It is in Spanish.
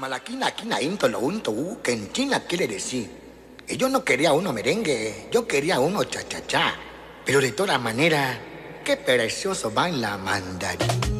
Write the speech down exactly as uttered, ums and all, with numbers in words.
malaquina, quina, into, lo unto, u, que en China quiere decir. Que yo no quería uno merengue, yo quería uno cha-cha-cha. Pero de todas maneras, qué precioso baila mandarín.